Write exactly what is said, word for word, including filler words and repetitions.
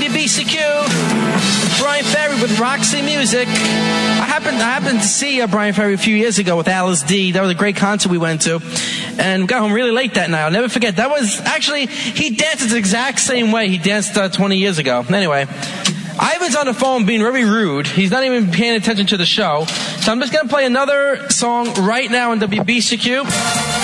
W B C Q. Brian Ferry with Roxy Music. I happened, I happened to see uh, Brian Ferry a few years ago with Alice D. That was a great concert we went to. And got home really late that night. I'll never forget. That was actually, he danced the exact same way he danced uh, twenty years ago. Anyway, Ivan's on the phone being very rude. He's not even paying attention to the show. So I'm just going to play another song right now on W B C Q.